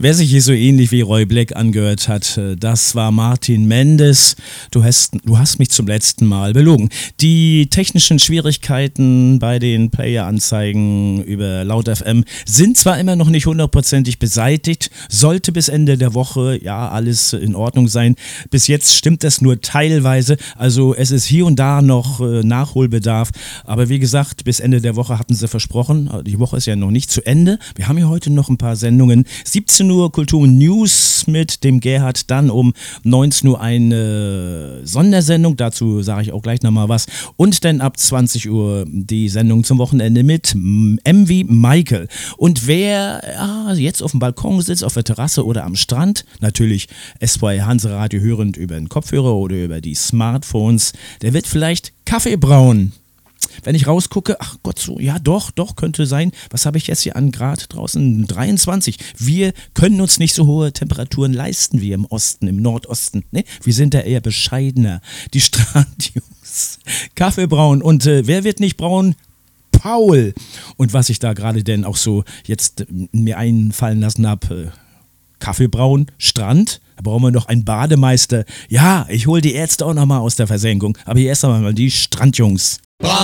Wer sich hier so ähnlich wie Roy Black angehört hat, das war Martin Mendes. Du hast mich zum letzten Mal belogen. Die technischen Schwierigkeiten bei den Player-Anzeigen über Laut FM sind zwar immer noch nicht hundertprozentig beseitigt, sollte bis Ende der Woche ja alles in Ordnung sein. Bis jetzt stimmt es nur teilweise, also es ist hier und da noch Nachholbedarf. Aber wie gesagt, bis Ende der Woche hatten sie versprochen. Die Woche ist ja noch nicht zu Ende. Wir haben ja heute noch ein paar Sendungen. 17 Uhr Kultur News mit dem Gerhard, dann um 19 Uhr eine Sondersendung, dazu sage ich auch gleich nochmal was, und dann ab 20 Uhr die Sendung zum Wochenende mit MV Michael. Und wer jetzt auf dem Balkon sitzt, auf der Terrasse oder am Strand, natürlich SY Hanseradio hörend über den Kopfhörer oder über die Smartphones, der wird vielleicht Kaffee brauen. Wenn ich rausgucke, ach Gott, so, ja doch, könnte sein. Was habe ich jetzt hier an Grad draußen? 23. Wir können uns nicht so hohe Temperaturen leisten wie im Osten, im Nordosten. Ne? Wir sind da eher bescheidener. Die Strandjungs. Kaffee brauen. Und wer wird nicht braun? Paul. Und was ich da gerade denn auch so jetzt mir einfallen lassen habe, Kaffee brauen, Strand, da brauchen wir noch einen Bademeister. Ja, ich hole die Ärzte auch nochmal aus der Versenkung. Aber hier erst einmal die Strandjungs.